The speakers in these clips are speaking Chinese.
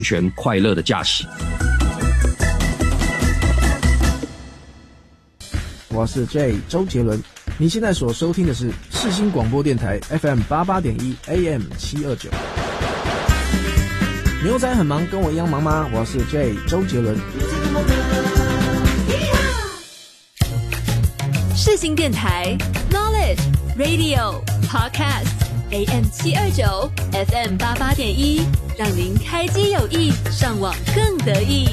全快乐的假期。 我是 J 周杰伦，你现在所收听的是世新广播电台 FM88.1 AM 729。牛仔很忙，跟我一样忙吗？我是 J 周杰伦。 世新电台 Knowledge Radio Podcast AM 729 FM 88.1，让您开机有益，上网更得意。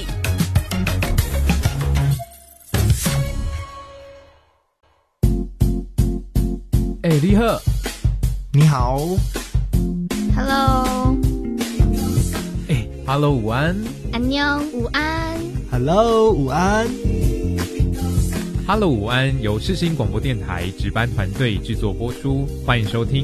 李贺， 你好。 Hello Hello， 午安。 安妞，午安。 Hello， 午安。 Hello， 午安，由世新广播电台值班团队制作播出，欢迎收听。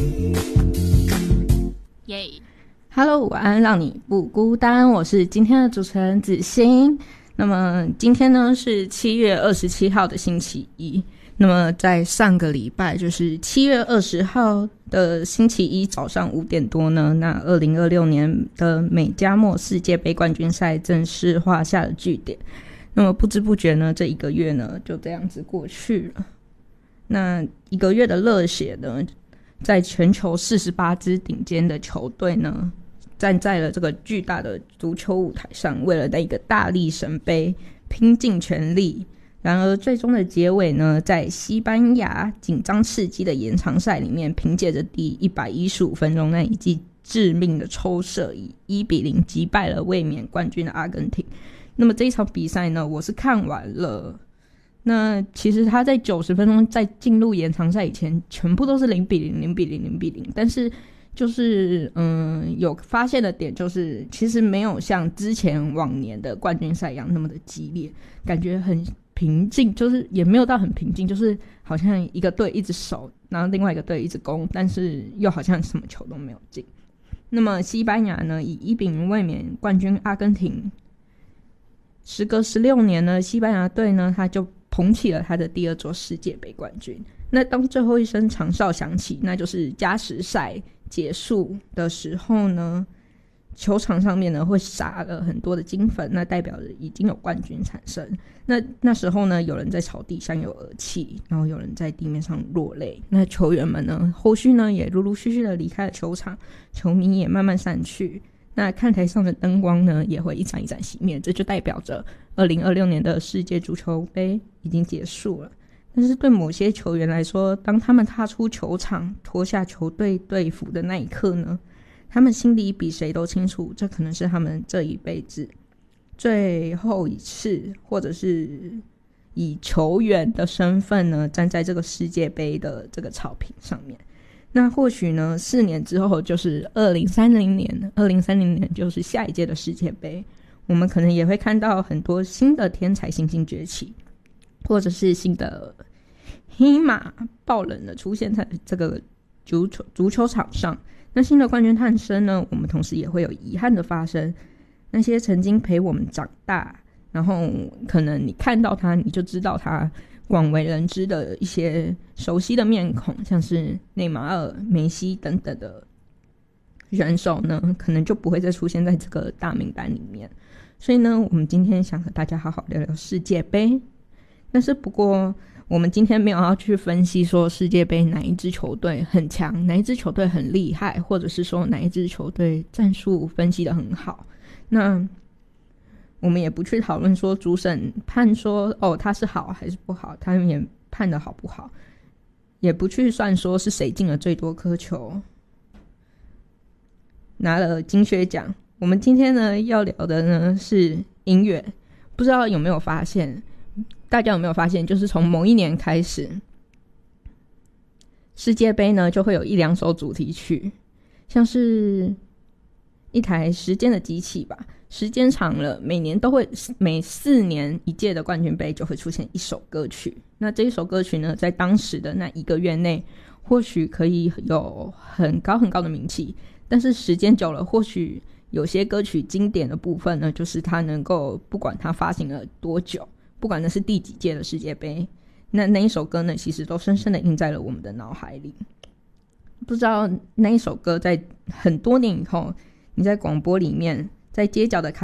耶 Hello， 午安，让你不孤单，我是今天的主持人子欣。那么今天呢是7月27号的星期一。那么在上个礼拜，就是7月20号的星期一早上5点多呢，那2026年的美加墨世界杯冠军赛正式画下了句点。那么不知不觉呢，这一个月呢就这样子过去了。那一个月的热血呢，在全球48支顶尖的球队呢，站在了这个巨大的足球舞台上，为了那个大力神杯拼尽全力。然而最终的结尾呢，在西班牙紧张刺激的延长赛里面，凭借着第115分钟那一记致命的抽射，以1-0击败了卫冕冠军的阿根廷。那么这一场比赛呢，我是看完了。那其实他在90分钟在进入延长赛以前，全部都是0-0、0-0、0-0，但是就是有发现的点就是，其实没有像之前往年的冠军赛一样那么的激烈，感觉很平静，就是也没有到很平静，就是好像一个队一直守，然后另外一个队一直攻，但是又好像什么球都没有进。那么西班牙呢，以1-0卫冕冠军阿根廷。时隔16年呢，西班牙队呢，他就捧起了他的第2座世界杯冠军。那当最后一声长哨响起，那就是加时赛结束的时候呢，球场上面呢会撒了很多的金粉，那代表着已经有冠军产生。那时候呢，有人在草地上有耳泣，然后有人在地面上落泪。那球员们呢，后续呢也陆陆续续的离开了球场，球迷也慢慢散去。那看台上的灯光呢，也会一盏一盏熄灭，这就代表着2026年的世界足球杯已经结束了。但是对某些球员来说，当他们踏出球场，脱下球队队服的那一刻呢，他们心里比谁都清楚，这可能是他们这一辈子最后一次，或者是以球员的身份呢，站在这个世界杯的这个草坪上面。那或许呢，4年之后就是2030年，2030年就是下一届的世界杯，我们可能也会看到很多新的天才新星崛起，或者是新的黑马爆冷的出现在这个足球场上。那新的冠军诞生呢，我们同时也会有遗憾的发生。那些曾经陪我们长大，然后可能你看到他你就知道他广为人知的一些熟悉的面孔，像是内马尔、梅西等等的选手呢，可能就不会再出现在这个大名单里面。所以呢，我们今天想和大家好好聊聊世界杯。但是不过我们今天没有要去分析说世界杯哪一支球队很强，哪一支球队很厉害，或者是说哪一支球队战术分析得很好。那我们也不去讨论说主审判说他是好还是不好，他们也判得好不好，也不去算说是谁进了最多颗球，拿了金靴奖。我们今天呢要聊的呢是音乐。不知道有没有发现，大家有没有发现，就是从某一年开始，世界杯呢就会有1-2首主题曲，像是一台时间的机器吧，时间长了，每4年一届的冠军杯就会出现一首歌曲。那这一首歌曲呢，在当时的那1个月内，或许可以有很高很高的名气，但是时间久了，或许有些歌曲经典的部分呢，就是它能够不管它发行了多久，不管那是第几届的世界杯，那一首歌呢，其实都深深的印在了我们的脑海里。不知道那一首歌在很多年以后，你在广播里面在街角的